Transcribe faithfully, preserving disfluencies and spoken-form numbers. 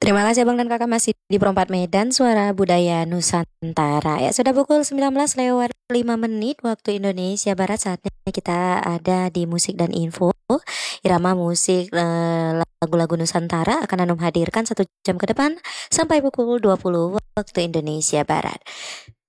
Terima kasih Abang dan Kakak masih di Perempat Medan Suara Budaya Nusantara. Ya, sudah pukul sembilan belas lewat lima menit waktu Indonesia Barat. Saatnya kita ada di Musik dan Info. Irama musik eh, lagu-lagu Nusantara akan Anum hadirkan satu jam ke depan sampai pukul dua puluh waktu Indonesia Barat.